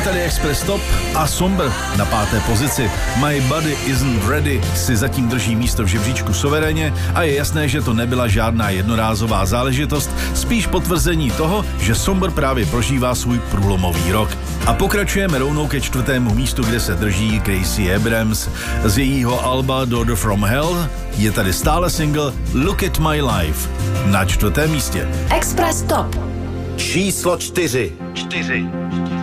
tady Express Top a Somber na 5. pozici. My Body Isn't Ready si zatím drží místo v žebříčku suverénně a je jasné, že to nebyla žádná jednorázová záležitost, spíš potvrzení toho, že Somber právě prožívá svůj průlomový rok. A pokračujeme rovnou ke 4. místu, kde se drží Gracie Abrams. Z jejího alba Daughter from Hell je tady stále single Look at My Life na 4. místě. Express Top číslo 4.